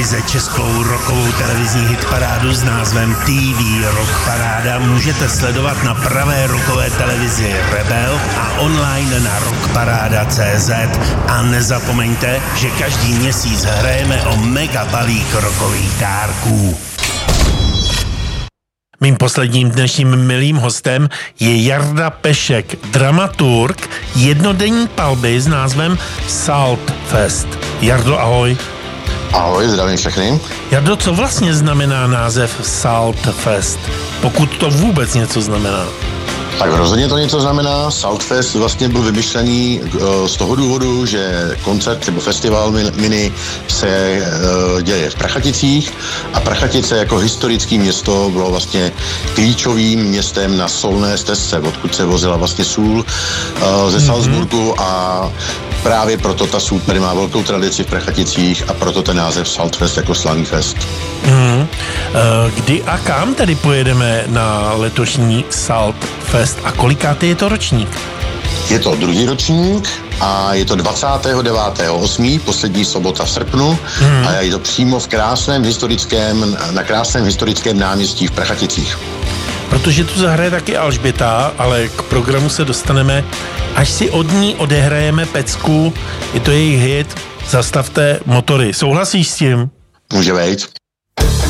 televize českou rockovou televizní hitparádu s názvem TV Rock Paráda můžete sledovat na pravé rockové televizi Rebel a online na rockparáda.cz. A nezapomeňte, že každý měsíc hrajeme o mega balík rockových dárků. Mým posledním dnešním milým hostem je Jarda Pešek, dramaturg jednodenní palby s názvem Salt Fest. Jardo, ahoj. Ahoj, zdravím všechny. Jardo, co vlastně znamená název Salt Fest? Pokud to vůbec něco znamená. Tak rozhodně to něco znamená. Saltfest vlastně byl vymyšlený z toho důvodu, že koncert nebo festival mini se děje v Prachaticích a Prachatice jako historické město bylo vlastně klíčovým městem na solné stezce, odkud se vozila vlastně sůl ze Salzburgu a právě proto ta sůl tady má velkou tradici v Prachaticích a proto ten název Saltfest jako slavný fest. Kdy a kam tedy pojedeme na letošní Salt Fest a kolikátý je to ročník? Je to druhý ročník a je to 29.8., poslední sobota v srpnu a je to přímo na krásném historickém náměstí v Prachaticích. Protože tu zahraje taky Alžběta, ale k programu se dostaneme, až si od ní odehrajeme pecku, je to jejich hit Zastavte motory. Souhlasíš s tím? Může vejít.